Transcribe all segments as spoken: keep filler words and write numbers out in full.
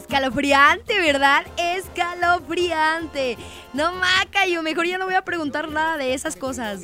Escalofriante, ¿verdad? Escalofriante. No, Macayo, mejor ya no voy a preguntar nada de esas cosas.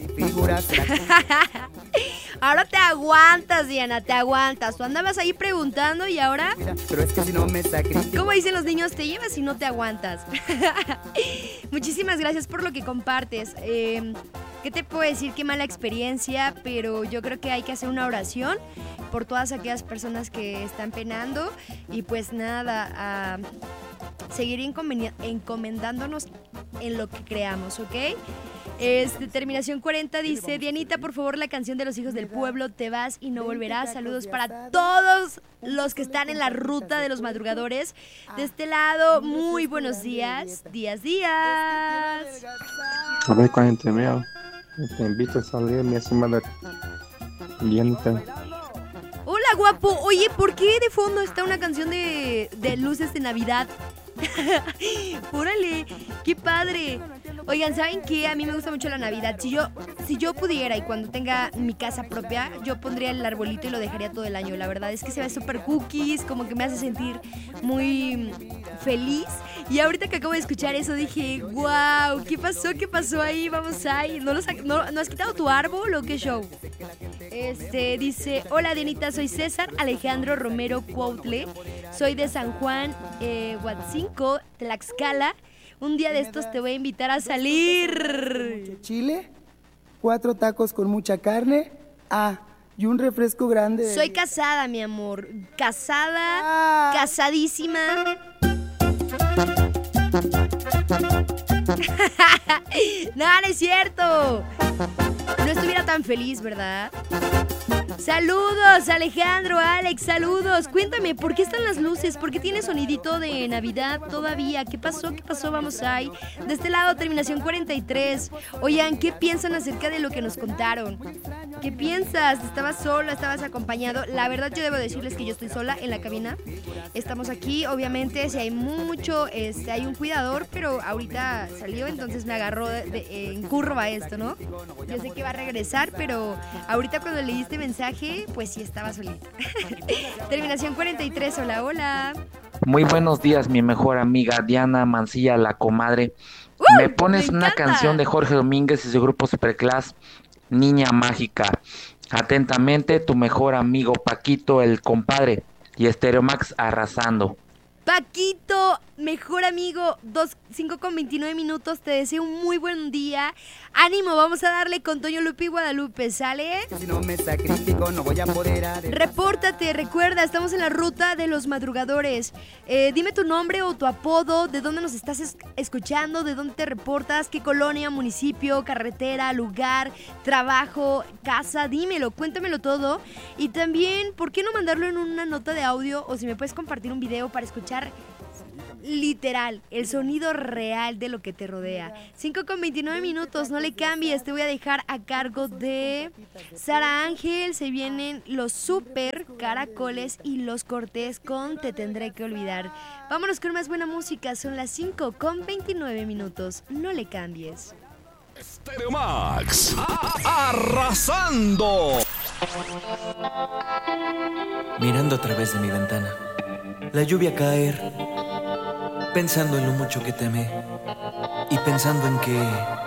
Ahora te aguantas, Diana, te aguantas. Tú andabas ahí preguntando y ahora... Pero es que si no me sacrifico. ¿Cómo dicen los niños? Te llevas y no te aguantas. Muchísimas gracias por lo que compartes. Eh, ¿Qué te puedo decir? Qué mala experiencia, pero yo creo que hay que hacer una oración por todas aquellas personas que están penando y pues nada, a seguir encomendándonos en lo que creamos, ¿ok? Este, terminación cuarenta dice: Dianita, por favor, la canción de los hijos del pueblo, Te vas y no volverás. Saludos para todos los que están en la ruta de los madrugadores. De este lado, muy buenos días, días, días. A ver, cuarenta mío. Te invito a salir, mi estimada Dianita. Hola, guapo. Oye, ¿por qué de fondo está una canción de, de luces de Navidad? ¡Órale! ¡Qué padre! Oigan, ¿saben qué? A mí me gusta mucho la Navidad. Si yo, si yo pudiera y cuando tenga mi casa propia, yo pondría el arbolito y lo dejaría todo el año. La verdad es que se ve súper cookies, como que me hace sentir muy feliz. Y ahorita que acabo de escuchar eso dije, wow, ¿qué pasó? ¿Qué pasó ahí? Vamos ahí. ¿No, los, no, ¿no has quitado tu árbol o qué show? Este, dice: hola, Dianita, soy César Alejandro Romero Cuautle. Soy de San Juan, eh, Huatzinco, Tlaxcala. Un día de estos te voy a invitar a salir. Chile, cuatro tacos con mucha carne, ah, y un refresco grande. De... Soy casada, mi amor. Casada, ah. casadísima. No, no es cierto. No estuviera tan feliz, ¿verdad? Saludos, Alejandro, Alex, saludos. Cuéntame, ¿por qué están las luces? ¿Por qué tiene sonidito de Navidad todavía? ¿Qué pasó? ¿Qué pasó? Vamos ahí. De este lado, terminación cuarenta y tres. Oigan, ¿qué piensan acerca de lo que nos contaron? ¿Qué piensas? ¿Estabas solo? ¿Estabas acompañado? La verdad, yo debo decirles que yo estoy sola en la cabina. Estamos aquí, obviamente, si hay mucho, este, hay un cuidador, pero ahorita salió, entonces me agarró de, de, en curva esto, ¿no? Yo sé que va a regresar, pero ahorita cuando le diste mensaje, pues sí estaba solita. Terminación cuarenta y tres, hola, hola. Muy buenos días, mi mejor amiga Diana Mancilla, la comadre. Uh, me pones me una encanta. canción de Jorge Domínguez y su grupo Superclass, Niña Mágica. Atentamente, tu mejor amigo Paquito, el compadre, y Stereo Max arrasando. Paquito, mejor amigo, dos, cinco con veintinueve minutos, te deseo un muy buen día. Ánimo, vamos a darle con Toño Lupe y Guadalupe, ¿sale? Si no me sacrifico, no voy a poder adelante. Repórtate, recuerda, estamos en la ruta de los madrugadores. Eh, dime tu nombre o tu apodo, de dónde nos estás es- escuchando, de dónde te reportas, qué colonia, municipio, carretera, lugar, trabajo, casa, dímelo, cuéntamelo todo. Y también, ¿por qué no mandarlo en una nota de audio o si me puedes compartir un video para escuchar literal, el sonido real de lo que te rodea? cinco con veintinueve minutos, no le cambies, te voy a dejar a cargo de Sara Ángel. Se vienen los super caracoles y los Cortés con Te Tendré Que Olvidar. Vámonos con más buena música, son las cinco con veintinueve minutos, no le cambies. Stereo Max, arrasando. Mirando a través de mi ventana, la lluvia caer, pensando en lo mucho que te amé y pensando en que